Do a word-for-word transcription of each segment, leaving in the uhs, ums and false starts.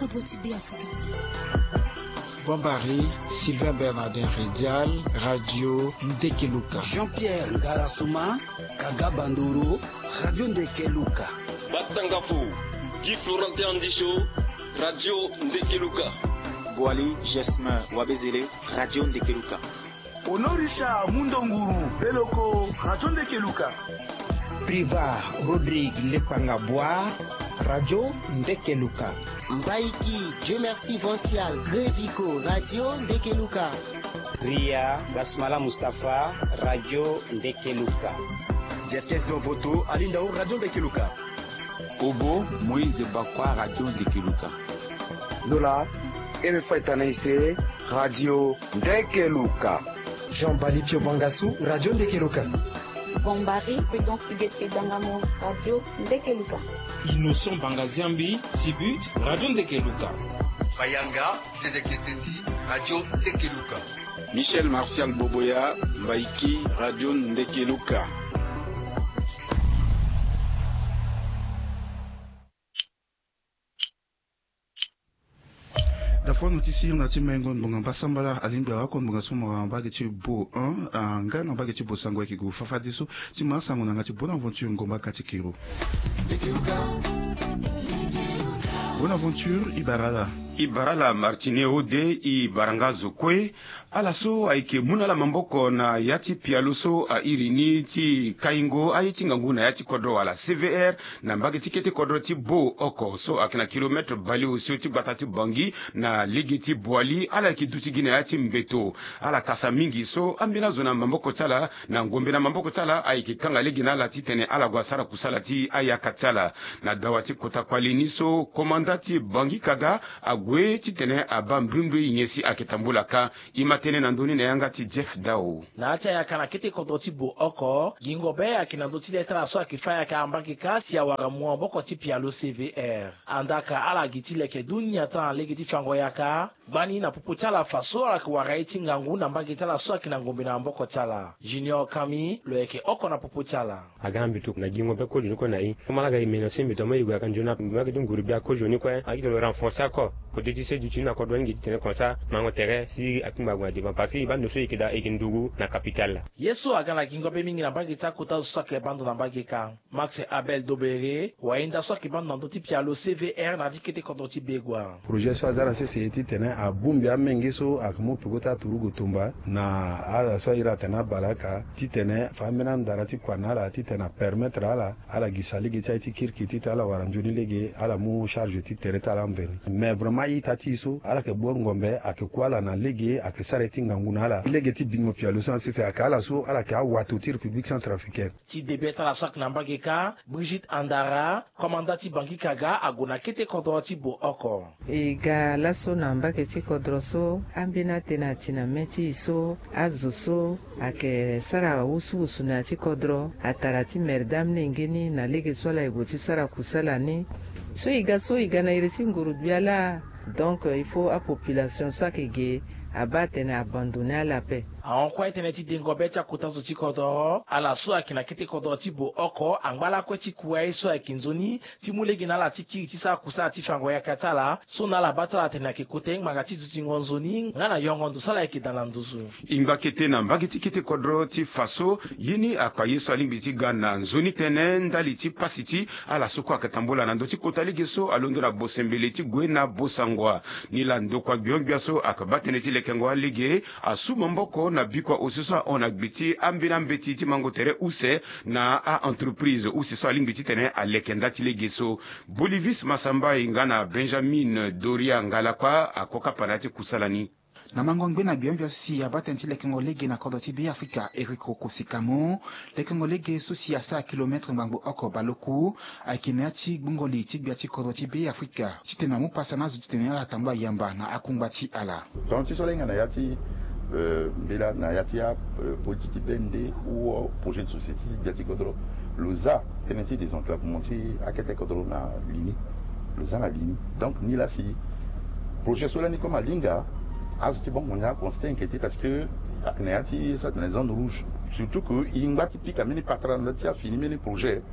Kodwatibi Africa. Bombari, Sylvain Bernardin Ridial, Radio Ndekeluka. Jean-Pierre Ngarasuma, Kaga Bandoro, Radio Ndekeluka. Batangafu, Guy Florentin Andisho, Radio Ndekeluka. Boali Jesmin Wabezele, Radio Ndekeluka. Honorisha Mundonguru, Beloko, Radio Ndekeluka. Priva Rodrigue Lepangabwa, Radio Ndekeluka. Mbaiki, Dieu merci Vincial, Grévico, Radio Ndekeluka. Ria Basmala Mustafa, Radio Ndekeluka. Jeskes Govoto, Alindao, Radio Ndekeluka. Obo, Moïse Bakwa, Radio Ndekeluka. Lola, Emefa Tanaïse, Radio Ndekeluka. Jean-Bali Pio Bangassou, Radio Ndekeluka. Bombari, Pédon Fugueté Dangamo, Radio Ndekeluka. Innocent Bangaziambi, Sibut, Radio Ndekeluka. Bayanga, Tedeketeti, Radio Ndekeluka. Michel Martial Boboya, Mbaiki, Radio Ndekeluka. D'abord, nous ici, on a dit mengon bonga basambala alimbia kon bonga suma bageti bo un anga na bageti bo sangwa ki go fafa diso ti ma sango na ngati bonne aventure ngomba katikiro. Bonne aventure Ibarala. Ibarala Martineo de Ibaranga Zokwe alaso aike munala mamboko na yati pialuso a irini ti kaingo ayiti nganguna yati kodro ala C V R na mbageti kete kodro ti bo oko so akina kilometre bali usio ti batati bangi na ligi ti boali ala ki duti gine yati mbeto ala kasa mingi so ambina zona mamboko tala na ngombe na mamboko tala aike kanga ligi na la ti tene ala gwasara kusala ti ayaka tala na dawati kota kwalini so komandati bangi kaga agwe ti tene abambrimri nyesi akitambulaka imatene na ndoni na yanga ti Jeff Dao na acha ya kana kete kodoti bo oko gingobe akina ndoti letra so akifanya ka ambaki kasi ya waramwa boko ti pialo C V R andaka ala gitile ke dunya tan legiti fango yaka bani na puputala faso ala kwa raiti ngangu na mbaki tala so akina ngombe na mboko tala Junior Kami lo yake oko na puputala agambi tu na gingobe ko jiko na yi kuma laga imena sembe to mai gwa kan jona mbaki dunguru bia ko joni ko akito le renforcer ko ko détissé du tuna ko doingi tene comme ça mango tere si akimba gwa diba parce que iba no so ikida ikindugu na capital yeso agana kingobe mingi na mbaki ta kuta so ke bando na mbaki ka Max Abel Dobere wainda so ke bando ndoti pialo C V R na dikete ko ndoti begwa projet so azara se se tene a bumbi amengi so akmu pigota turugo tumba na ala so ira tena balaka titene famena ndara ti kwanala titena permettre ala ala gisali gita ti kirkiti tala waranjoni lege ala mu charge ti tereta la mveni mais vraiment yi tati so ala ke bor ngombe akekwala na lege akesareti nganguna ala lege ti bingo pialo so se akala so ala ka watu ti République Centrafricaine ti debeta la sak na mbageka Brigitte Andara commandati banki kaga agona kete kodoti bo oko e ga laso na mbaketi kodroso ambina tena tina meti so azuso ake sara usu usu na ti kodro atarati merdam nengeni na lege sola egoti sara kusala ni so iga so iga na iresi nguru biala donc il faut à population soit que abattre na abandonner à la paix a kwa internet dingo becha kutazo chikodo ala so akina kete kodo ti bo oko angbala kwa ti kuai so akinzoni ti mulegi na la tiki ti sa kusa ti fango ya katala so na la batala tena ke kote magati ti ngonzoni ngana yongo ndo sala ke dalanduzu imba kete na mbagiti kete kodro ti faso yini akwa yeso alimbi ti gana nzoni tene ndali ti pasiti ala soko akatambola na ndo ti kota ligeso alondo na bosembele ti gwena bosangwa ni la ndo kwa biongbia so akabatene ti lekengo lige asuma mboko na bikwa osiso on agbiti ambina mbeti ti mangotere use na a entreprise osiso alimbiti tene alekenda ti legeso Bolivis Masamba ingana Benjamin Doria ngalakwa akoka panati kusalani na mangongbe na biombi si abatenti lekengo lege na kodoti bi Afrika Eriko Kosikamo lekengo lege susi asa kilometre mbango oko baloku akineati bungoli ti biati kodoti bi Afrika titena mu pasana zu titena la tamba yamba na akumbati ala donc ti solenga na yati euh bila na yati ya politique bende ou projet de société biati kodro loza teneti des enclavements ti akete kodro na lini loza na lini donc ni la si projet solani comme alinga azuti bon on a constat inquiété parce que akneati soit dans les zones rouges surtout que ingba typique ameni patran là ti a fini meni projet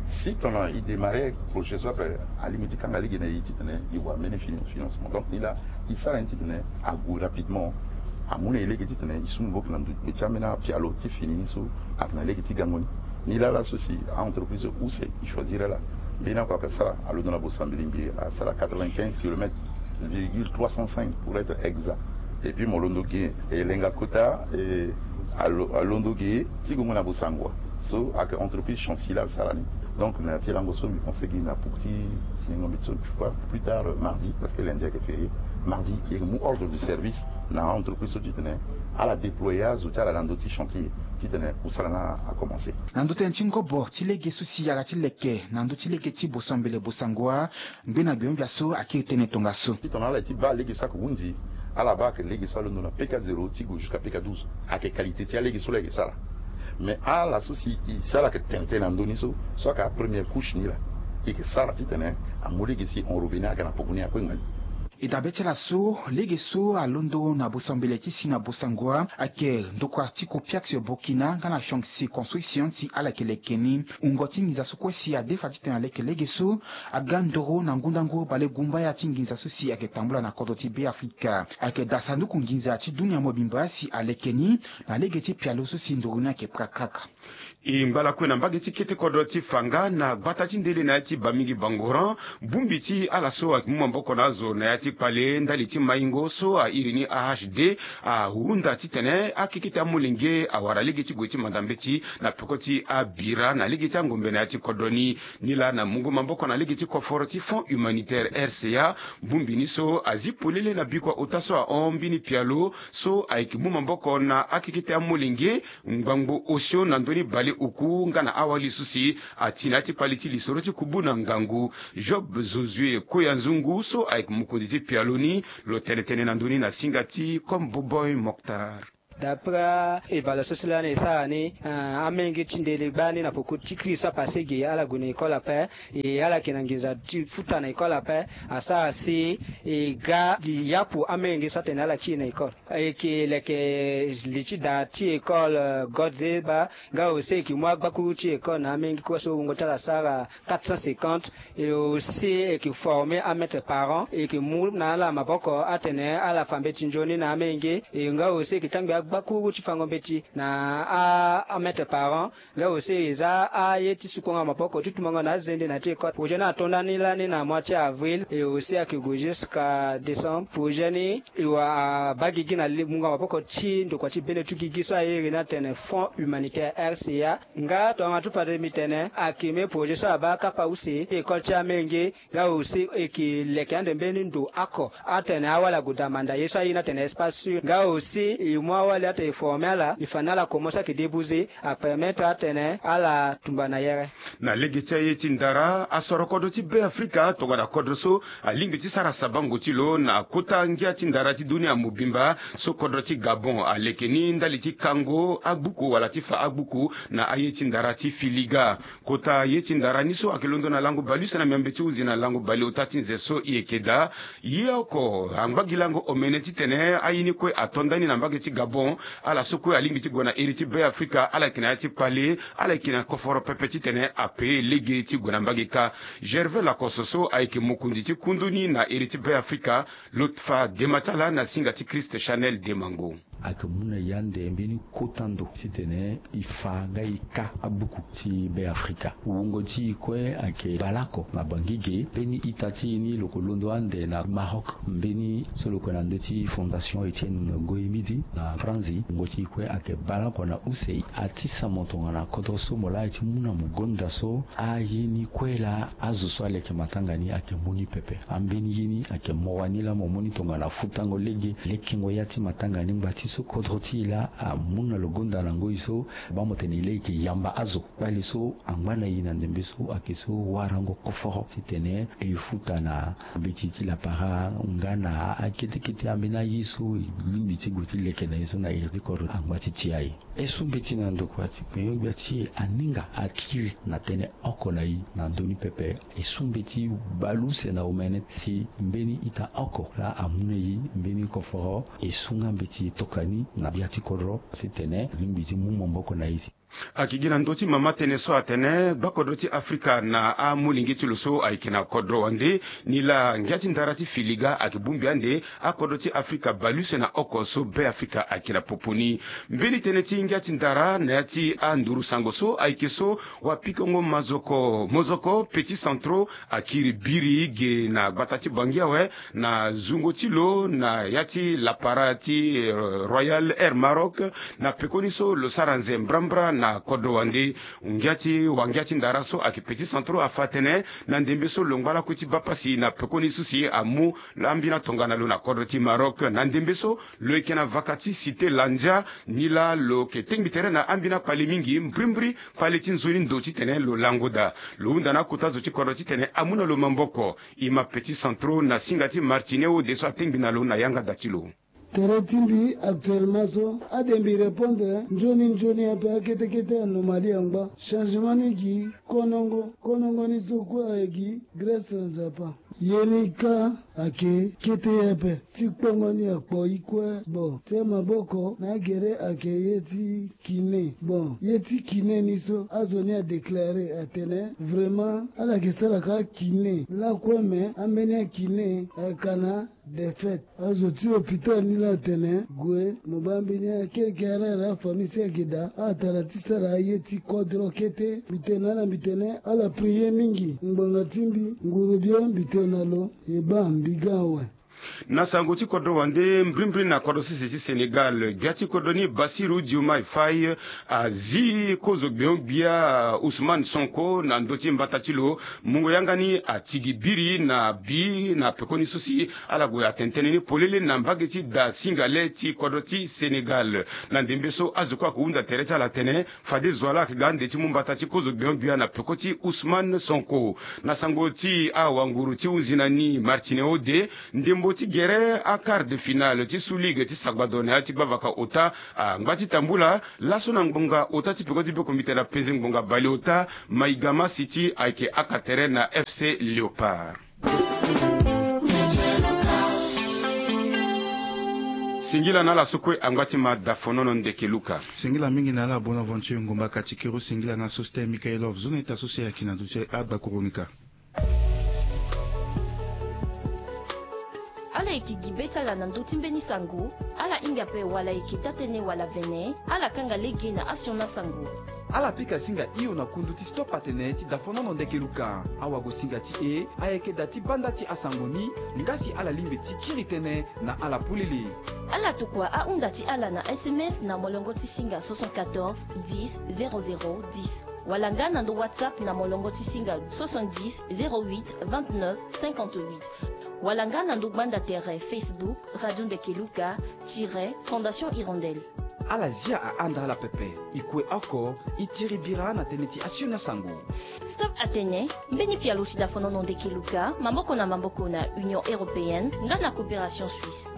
si on a démarré projet soit à limite quand la ligue n'est il va mener financement donc il a il s'est rendu à goût rapidement à mon élève qui tenait ils sont beaucoup dans mais tu as maintenant pialo qui finit sur à la ligue qui gagne ni là là ceci à entreprise où c'est il choisirait là mais n'a pas que ça à l'eau dans la bourse à ça quatre-vingt-quinze kilomètres virgule trois cent cinq pour être exact et puis mon Londogué et Lengakota et à Londogué si vous m'en Bosangwa so avec entreprise chancelier ça donc na tirango so mi pensé qu'il n'a pour petit sinon mitso je crois plus tard mardi parce que lundi est férié mardi il y a un ordre de service na entreprise qui tenait à la déployage ou à la landoti chantier qui tenait où ça a commencé nandote nchingo bo tilege susi ya tileke nandote tileke ti bosambele bosangwa mbena byonja so akitene tongaso qui ton ala ti ba lege ça kundi à la bas que lege ça le nom P K zéro tigo jusqu'à P K douze à quelle qualité ti lege so lege ça mais à la souci il ça là que tente nandoniso soit qu'à première couche ni là et que ça là ti tenait à mourir que si on revenait à kana pokuni akwe ngali idabetela so lege so alondo na bosambele ti si na bosangwa ake ndokwa ti kopiak si Burkina ngana shong si construction si ala kelekeni ungoti ngiza so kwesi ya defa ti tena leke lege so agandoro na ngundango bale gumba ya ti ngiza so si ake tambula na kodo ti be Afrika ake dasandu ku ngiza ti dunia mobimba si alekeni na lege ti pialo so si ndoruna ke prakaka imbala kwena mbage ti kete kodo ti fanga na gbata ti ndele na ti bamingi bangoran bumbi ti ala so akimuma mboko na zo na ti pale ndali ti maingo so a irini A H D a hunda ti tene a kikita mulenge a wara ligi ti gweti mandambe ti na poko ti a bira na ligi ti angombe na ti kodoni nila na mungu mamboko na ligi ti koforo ti fond humanitaire R C A bumbi ni so a zipolele na bikwa otaso a ombi ni pialo so a ikimuma mboko na a kikita mulenge ngbango osho na ndoni bale uku ngana awali susi a tina ti pali ti lisoro ti kubu na ngangu Job Zozue Koyanzungu so a ikumukundi ti pialoni lo teletene nandoni na singati comme Boboy Mokhtar. D'après évaluation sur l'année ça année a mengi tindele bani na poko tikrisa pasege ala gune école après et ala kinangiza futa na école après asa si et ga di yapo amengi sa tena ala kina école et que leke lichi da ti école Godzeba ga aussi qui moi baku ti école na mengi ko so ngota la sara quatre cent cinquante et aussi qui formé à mettre parents et que mou na la maboko atene ala fambe tinjoni na mengi et nga aussi qui tanga baku ti fango beti na a a mettre parents là aussi isa a yeti sukonga mapoko tutumanga na zende na te ko projet na tonda ni la ni na moitié avril et aussi à kigo jusqu'à décembre projet ni iwa bagigi na munga mapoko ti ndo kwa ti bele tukigi so ayeri na tene fond humanitaire R C A nga to nga tu pade mitene akime projet so abaka pa usi école ti amenge nga aussi e ki lekande mbeni ndo ako atene awala gudamanda yeso ayina tene espace nga aussi e mwa à te former là il faut la commencer à débuser à permettre à tenir à la tumbana yere na legete yeti ndara asoro kodo ti be Afrika to gada kodo so a limbi ti sara sabango ti lo na kota ngia ti ndara ti dunia mobimba so kodo ti Gabon a lekeni ndali ti Kango agbuku wala ti fa agbuku na ayeti ndara ti Filiga kota yeti ndara ni so akelondo na lango balu sana miambe ti uzi na lango bali otati nze so iekeda yoko angbagi lango omene ti tene ayini kwe atondani na mbage ti Gabon ala soko alingi ti gona eriti be Afrika ala kina ti pale ala kina koforo pepe ti tene ape lege ti gona mbagika Gervais la kososo aike mukundi ti kunduni na eriti be Afrika lotfa dematala na singa ti Christ Chanel de Mango akamuna yande mbeni kotando sitene ifanga ika abuku ti be Afrika uongo ti kwe ake balako na bangige peni itati ni lokolondo ande na Maroc mbeni solo kona ndeti fondation Etienne Goyemidi na Franzi ngoti kwe ake balako na use atisa motonga na kotoso mola eti muna mugonda so ayini kwela azuso aleke matangani ake muni pepe ambeni yini ake mowanila momoni tonga na futango lege lekingo yati matangani mbati so kodroti la a muna logonda nango iso bamotene ke yamba azo bali so angwana yina ndembeso akeso warango koforo sitene e futa na bititi la para ngana aketekete ambena yiso limbi tigoti leke na yiso na irzi koro angwati tiai esu betina ndo kwati peyo biati aninga akiri na tene oko na yi na ndoni pepe esu beti baluse na omene si mbeni ita oko la amune yi mbeni koforo esu ngambeti tokani na biati kodro sitene limbi ti mumo mboko na isi akigina ndoti mama tene so atene bakodoti Afrika na a mulingi tiluso aikina kodro wande nila ngiati ndarati filiga akibumbi ande akodoti Afrika baluse na okoso be Afrika akina poponi mbili tene ti ngiati ndara na yati anduru sangoso aikiso wapikongo mazoko mozoko petit centro akiri biri ge na batati bangia we na zungo tilo na yati la parati Royal Air Maroc na pekoniso lo saranze mbrambra na kodro wande ngiati wangiati ndaraso aki petit centro afatene na ndembeso longala kuti bapasi na pekoniso si amu lambina tongana lo na kodro ti Maroc na ndembeso lo ekena vakati cité lanja nila lo ke tengbitere na ambina pali mingi mbrimbri pali ti nzoni ndoti tene lo langoda lo unda na kutazo ti kodro ti tene amuna lo mamboko ima petit centro na singati martineo de so tengbina lo na yanga datilo Teretimbi actuellement so adembi répondre njoni njoni apa akete kete anomalie amba changement gi konongo konongo ni sokwa egi Grèce nzapa yenika ake kete yape tikpongo ni akpo ikwe bo te maboko na gere ake yeti kine bon yeti kine ni so azoni a déclaré atene vraiment ala kesala ka kine la kweme amenya kine kana de fait azoti hôpital ni la tene gwe mobambi ni kelkara la famille segida atarati sala yeti kodro kete bitena na bitene ala prier mingi mbonga timbi ngurubio bitena lo ebambi gawe na sangoti kodro wande mbrimbri na kodro sisi Senegal gati kodro ni Bassirou Diomaye Faye azi kozo bia Ousmane Sonko na ndoti mbatatilo mungo yangani atigi biri na bi na pekoni susi ala go atentene ni polele na mbageti da singale ti kodro ti Senegal na ndembeso azukwa kuunda tereta la tene fade zwala kigande ti mumbatati kozo bia na pekoti Ousmane Sonko na sangoti a wanguru ti unzinani Martineo de ndembo ti gere a quart de finale ti suligue ti sagbadone ti bavaka ota a ngati tambula laso na ngbonga ota ti pekoti be komite na pezi ngbonga bali ota Maigama City aike akatere na F C Leopard. Singila na la sokwe angwati ma dafonono ndeke luka. Singila mingi na la Bonaventure ngomba katikero singila na soste Mikaelov zone est associé à kina duche adba kurunika. Ala ikigi betala na ndoti mbeni sango, ala ingape wala ikitatene wala vene, ala kanga lege na asiona sango. Ala pika singa iyo na kundu ti stop atene ti dafonono ndeke luka. Awa go singa ti e, ayeke dati banda ti asangoni, ngasi ala limbe ti kiritene na ala pulili. Ala tukwa a unda ti ala na S M S na molongo ti singa soixante-quatorze dix zéro zéro dix. Walanga na ndo WhatsApp na molongo ti singa soixante-dix zéro huit vingt-neuf cinquante-huit. Walanga na ndo banda terre Facebook Radio Ndeke Luka tire Fondation Hirondelle. Ala zia a anda la pepe ikwe oko itiri bira na teneti asiona sango. Stop Atene mbeni pia lusi da Fondation Ndeke Luka mamboko na mamboko na Union Européenne nga na coopération suisse.